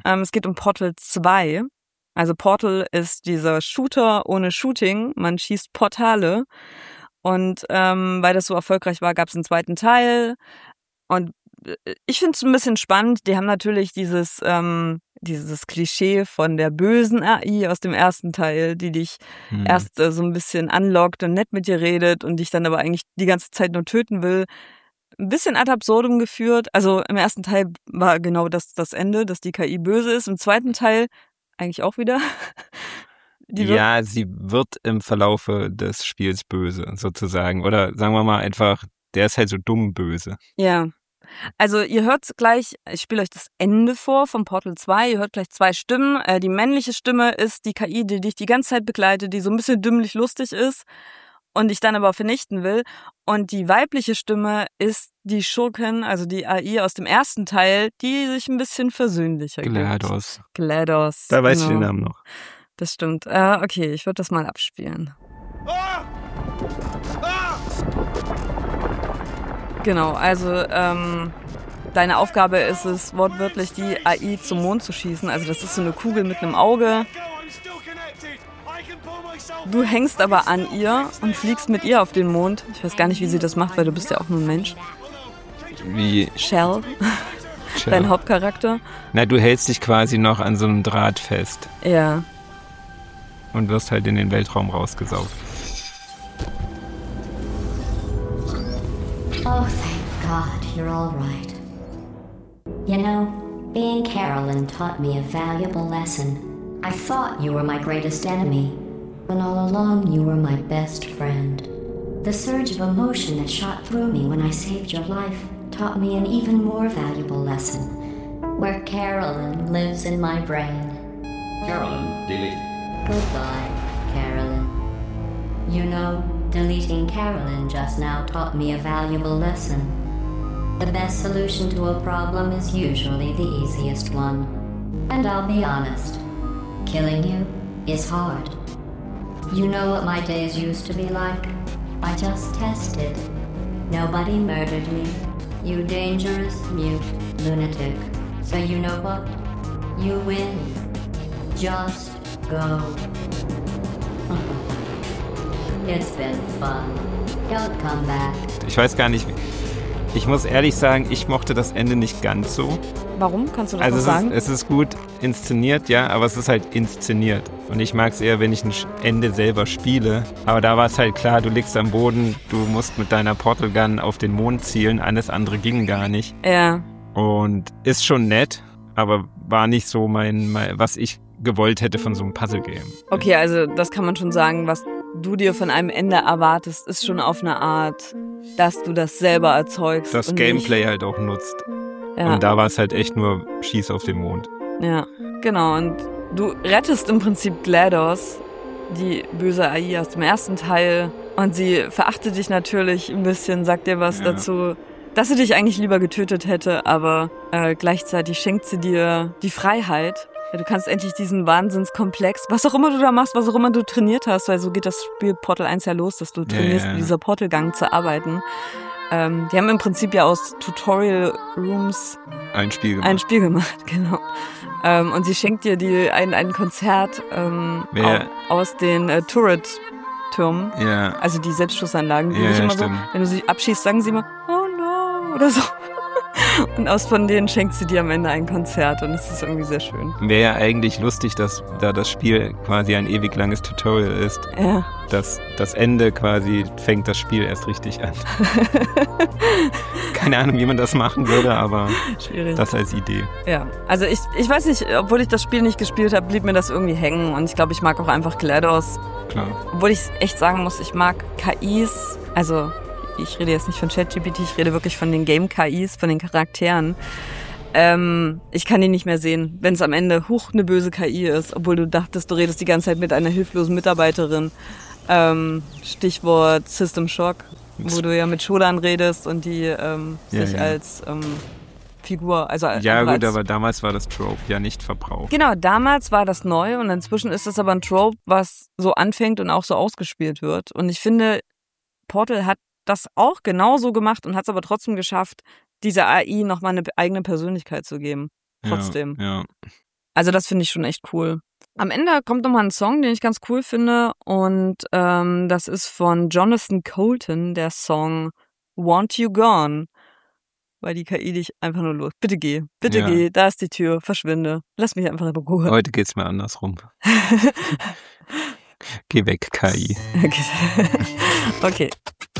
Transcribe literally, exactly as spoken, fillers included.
Ähm, es geht um Portal zwei. Also Portal ist dieser Shooter ohne Shooting. Man schießt Portale. Und ähm, weil das so erfolgreich war, gab es einen zweiten Teil. Und ich finde es ein bisschen spannend. Die haben natürlich dieses, ähm, dieses Klischee von der bösen A I aus dem ersten Teil, die dich hm. erst äh, so ein bisschen anlockt und nett mit dir redet und dich dann aber eigentlich die ganze Zeit nur töten will. Ein bisschen ad absurdum geführt. Also im ersten Teil war genau das das Ende, dass die K I böse ist. Im zweiten Teil eigentlich auch wieder. Die ja, sie wird im Verlaufe des Spiels böse, sozusagen. Oder sagen wir mal einfach, der ist halt so dumm böse. Ja. Also ihr hört gleich, ich spiele euch das Ende vor von Portal zwei, ihr hört gleich zwei Stimmen. Äh, die männliche Stimme ist die K I, die dich die ganze Zeit begleitet, die so ein bisschen dümmlich lustig ist und dich dann aber vernichten will. Und die weibliche Stimme ist die Schurkin, also die A I aus dem ersten Teil, die sich ein bisschen versöhnlicher gibt. GLaDOS. GLaDOS. Da weiß genau. ich den Namen noch. Das stimmt. Äh, okay, ich würde das mal abspielen. Ah! Ah! Genau, also ähm, deine Aufgabe ist es, wortwörtlich die A I zum Mond zu schießen. Also das ist so eine Kugel mit einem Auge. Du hängst aber an ihr und fliegst mit ihr auf den Mond. Ich weiß gar nicht, wie sie das macht, weil du bist ja auch nur ein Mensch. Wie? Shell, Shell. Dein Hauptcharakter. Na, du hältst dich quasi noch an so einem Draht fest. Ja. Und wirst halt in den Weltraum rausgesaugt. Oh, thank God, you're all right. You know, being Carolyn taught me a valuable lesson. I thought you were my greatest enemy, when all along you were my best friend. The surge of emotion that shot through me when I saved your life taught me an even more valuable lesson, where Carolyn lives in my brain. Carolyn, delete. Goodbye, Carolyn. You know, deleting Carolyn just now taught me a valuable lesson. The best solution to a problem is usually the easiest one. And I'll be honest, killing you is hard. You know what my days used to be like? I just tested. Nobody murdered me. You dangerous, mute lunatic. So you know what? You win. Just go. It's been fun. Don't come back. Ich weiß gar nicht, ich muss ehrlich sagen, ich mochte das Ende nicht ganz so. Warum? Kannst du das also noch sagen? Also es ist gut inszeniert, ja, aber es ist halt inszeniert. Und ich mag es eher, wenn ich ein Ende selber spiele. Aber da war es halt klar, du liegst am Boden, du musst mit deiner Portal Gun auf den Mond zielen, alles andere ging gar nicht. Ja. Und ist schon nett, aber war nicht so mein, mein was ich gewollt hätte von so einem Puzzle-Game. Okay, also das kann man schon sagen, was du dir von einem Ende erwartest, ist schon auf eine Art, dass du das selber erzeugst. Das und Gameplay nicht halt auch nutzt. Ja. Und da war es halt echt nur Schieß auf den Mond. Ja, genau. Und du rettest im Prinzip GLaDOS, die böse A I aus dem ersten Teil. Und sie verachtet dich natürlich ein bisschen, sagt dir was ja. dazu, dass sie dich eigentlich lieber getötet hätte, aber äh, gleichzeitig schenkt sie dir die Freiheit. Du kannst endlich diesen Wahnsinnskomplex, was auch immer du da machst, was auch immer du trainiert hast, weil so geht das Spiel Portal eins ja los, dass du trainierst, ja, ja. mit dieser Portalgang zu arbeiten. Ähm, die haben im Prinzip ja aus Tutorial Rooms ein Spiel gemacht. Ein Spiel gemacht, genau. Ähm, und sie schenkt dir die, ein, ein Konzert ähm, ja. aus den äh, Turret-Türmen. Ja. Also die Selbstschussanlagen, die ja, nicht ja, immer stimmt. so, wenn du sie abschießt, sagen sie immer, oh no, oder so. Und aus von denen schenkt sie dir am Ende ein Konzert und es ist irgendwie sehr schön. Wäre ja eigentlich lustig, dass da das Spiel quasi ein ewig langes Tutorial ist. Ja. Dass das Ende quasi fängt das Spiel erst richtig an. Keine Ahnung, wie man das machen würde, aber schwierig. Das als Idee. Ja, also ich, ich weiß nicht, obwohl ich das Spiel nicht gespielt habe, blieb mir das irgendwie hängen und ich glaube, ich mag auch einfach GLaDOS. Klar. Obwohl ich echt sagen muss, ich mag K Is, also ich rede jetzt nicht von ChatGPT, ich rede wirklich von den Game-K Is, von den Charakteren. Ähm, ich kann die nicht mehr sehen, wenn es am Ende huch eine böse K I ist, obwohl du dachtest, du redest die ganze Zeit mit einer hilflosen Mitarbeiterin. Ähm, Stichwort System Shock, wo du ja mit Shodan redest und die ähm, ja, sich ja. als ähm, Figur, also ja gut, als, aber damals war das Trope ja nicht verbraucht. Genau, damals war das neu und inzwischen ist es aber ein Trope, was so anfängt und auch so ausgespielt wird. Und ich finde, Portal hat das auch genauso gemacht und hat es aber trotzdem geschafft, dieser A I nochmal eine eigene Persönlichkeit zu geben. Trotzdem. Ja, ja. Also das finde ich schon echt cool. Am Ende kommt nochmal ein Song, den ich ganz cool finde und ähm, das ist von Jonathan Colton, der Song Want You Gone, weil die K I dich einfach nur los. Bitte geh, bitte Ja. geh, da ist die Tür, verschwinde. Lass mich einfach in Ruhe. Heute geht's mir andersrum. Geh weg, K I. Okay. Okay.